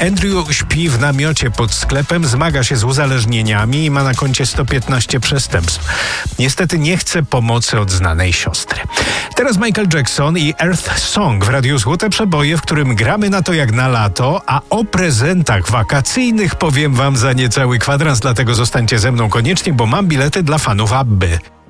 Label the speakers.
Speaker 1: Andrew śpi w namiocie pod sklepem, zmaga się z uzależnieniami i ma na koncie 115 przestępstw. Niestety nie chce pomocy od znanej siostry. Teraz Michael Jackson i Earth Song w Radiu Złote Przeboje, w którym gramy na to jak na lato, a o prezentach wakacyjnych powiem wam za niecały kwadrans, dlatego zostańcie ze mną koniecznie, bo mam bilety dla fanów Abby.